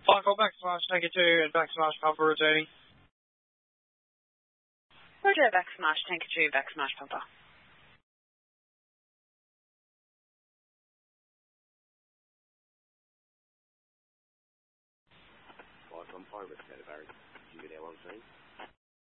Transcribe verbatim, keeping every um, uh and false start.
Michael, back smash, take it two, and back smash, Papa rotating. Roger, back smash, tank it two, back smash, Papa. Five on pirate, Barry. You get there one, three.